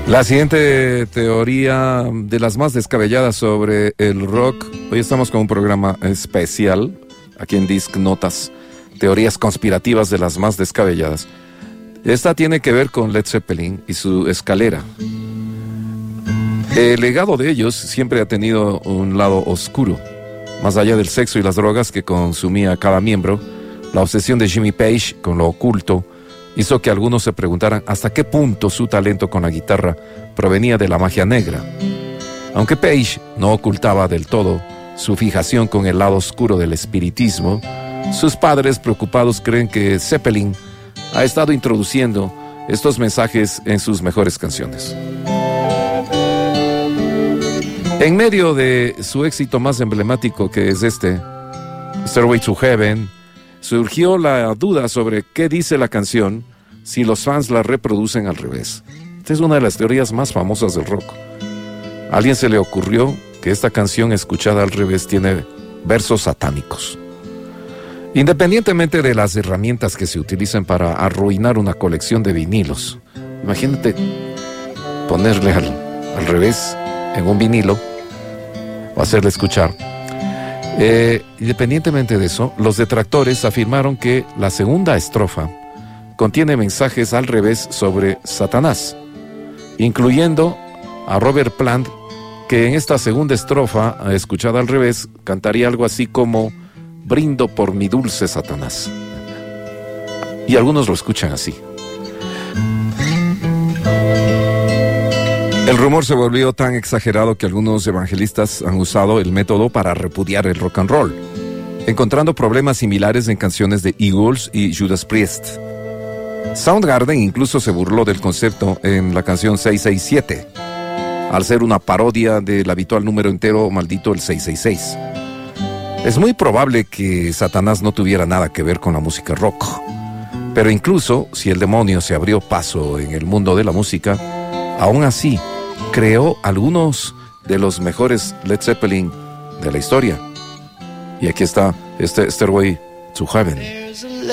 La siguiente teoría de las más descabelladas sobre el rock. Hoy estamos con un programa especial aquí en Disc Notas, teorías conspirativas de las más descabelladas. Esta tiene que ver con Led Zeppelin y su escalera. El legado de ellos siempre ha tenido un lado oscuro. Más allá del sexo y las drogas que consumía cada miembro, la obsesión de Jimmy Page con lo oculto hizo que algunos se preguntaran hasta qué punto su talento con la guitarra provenía de la magia negra. Aunque Page no ocultaba del todo su fijación con el lado oscuro del espiritismo, sus padres preocupados creen que Zeppelin ha estado introduciendo estos mensajes en sus mejores canciones. En medio de su éxito más emblemático, que es Stairway to Heaven, surgió la duda sobre qué dice la canción si los fans la reproducen al revés. Esta es una de las teorías más famosas del rock. A alguien se le ocurrió que esta canción escuchada al revés tiene versos satánicos. Independientemente de las herramientas que se utilizan para arruinar una colección de vinilos, imagínate ponerle al revés en un vinilo o hacerle escuchar. Independientemente de eso, los detractores afirmaron que la segunda estrofa contiene mensajes al revés sobre Satanás, incluyendo a Robert Plant, que en esta segunda estrofa, escuchada al revés, cantaría algo así como: brindo por mi dulce Satanás. Y algunos lo escuchan así. El rumor se volvió tan exagerado que algunos evangelistas han usado el método para repudiar el rock and roll, encontrando problemas similares en canciones de Eagles y Judas Priest. Soundgarden incluso se burló del concepto en la canción 667, al ser una parodia del habitual número entero maldito, el 666. Es muy probable que Satanás no tuviera nada que ver con la música rock, pero incluso si el demonio se abrió paso en el mundo de la música, aún así creó algunos de los mejores Led Zeppelin de la historia. Y aquí está Stairway to Heaven.